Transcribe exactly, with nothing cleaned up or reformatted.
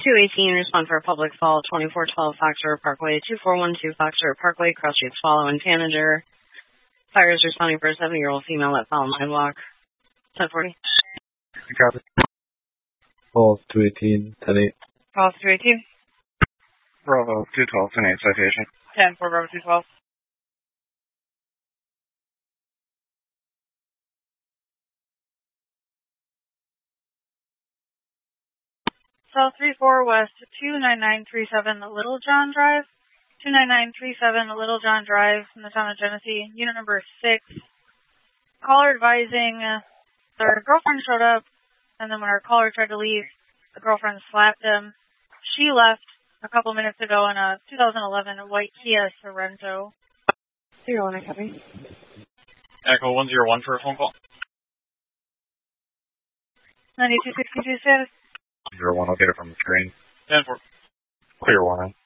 two eighteen, respond for a public fall, twenty-four twelve Foxborough Parkway, two four one two Foxborough Parkway, cross streets Swallow and Tanager. Fire is responding for a seven-year-old female at Foul Line Walk. ten forty. Copy. Falls two eighteen, ten eight. Falls two eighteen. Bravo two twelve, ten eight, citation. ten four Bravo two twelve. South three four West, two nine nine three seven Little John Drive. two nine nine three seven Little John Drive in the town of Genesee. Unit number six. Caller advising uh, their girlfriend showed up, and then when our caller tried to leave, the girlfriend slapped him. She left a couple minutes ago in a two thousand eleven white Kia Sorento. zero one, I copy. Echo one zero one for a phone call. ninety-two sixty-two status. Zero one, I'll get it from the screen. ten four. Clear one.